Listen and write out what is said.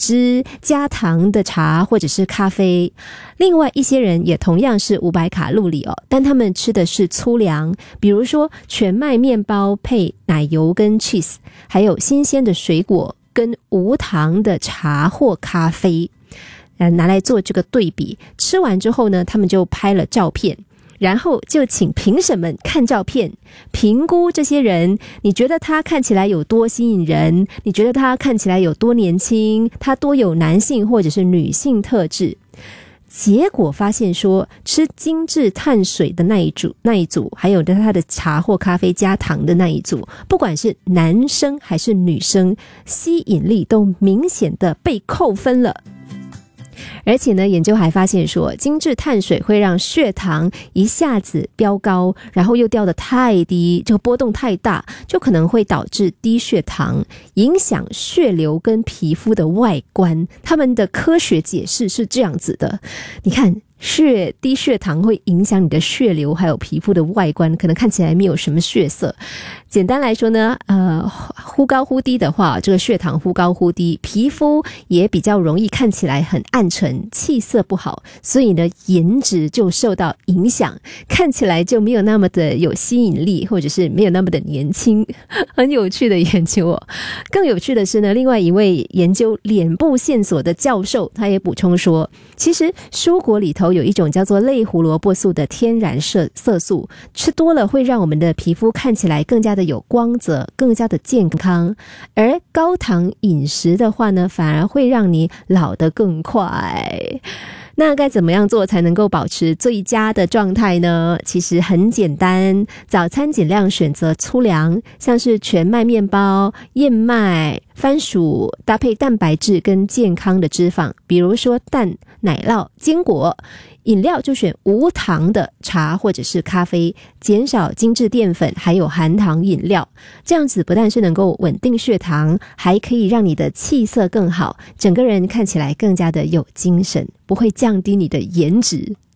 脂加糖的茶或者是咖啡。另外一些人也同样是500卡路里哦，但他们吃的是粗粮，比如说全麦面包配奶油跟 cheese， 还有新鲜的水果跟无糖的茶或咖啡，拿来做这个对比。吃完之后呢，他们就拍了照片，然后就请评审们看照片，评估这些人，你觉得他看起来有多吸引人，你觉得他看起来有多年轻，他多有男性或者是女性特质。结果发现说，吃精致碳水的那一组，还有他的茶或咖啡加糖的那一组，不管是男生还是女生，吸引力都明显的被扣分了。而且呢，研究还发现说，精致碳水会让血糖一下子飙高，然后又掉得太低，这个波动太大，就可能会导致低血糖，影响血流跟皮肤的外观。他们的科学解释是这样子的，你看低血糖会影响你的血流还有皮肤的外观，可能看起来没有什么血色。简单来说呢，忽高忽低的话，这个血糖忽高忽低，皮肤也比较容易看起来很暗沉，气色不好，所以呢颜值就受到影响，看起来就没有那么的有吸引力，或者是没有那么的年轻。很有趣的研究哦。更有趣的是呢，另外一位研究脸部线索的教授，他也补充说，其实蔬果里头有一种叫做类胡萝卜素的天然色素，吃多了会让我们的皮肤看起来更加的有光泽，更加的健康。而高糖饮食的话呢，反而会让你老得更快。那该怎么样做才能够保持最佳的状态呢？其实很简单，早餐尽量选择粗粮，像是全麦面包、燕麦、番薯，搭配蛋白质跟健康的脂肪，比如说蛋、奶酪、坚果。饮料就选无糖的茶或者是咖啡，减少精致淀粉还有含糖饮料。这样子不但是能够稳定血糖，还可以让你的气色更好，整个人看起来更加的有精神，不会降低你的颜值。